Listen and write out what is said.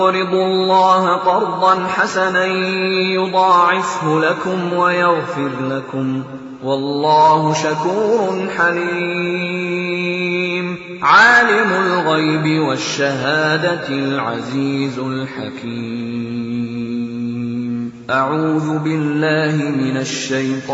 وَأَقْرِضُوا اللَّهَ قَرْضًا حَسَنًا يُضَاعِفْهُ لَكُمْ وَيَغْفِرْ لَكُمْ ۚ وَاللَّهُ شَكُورٌ حَلِيمٌ. عَالِمُ الْغَيْبِ وَالشَّهَادَةِ الْعَزِيزُ الْحَكِيمُ. أَعُوذُ بِاللَّهِ مِنَ الشَّيْطَانِ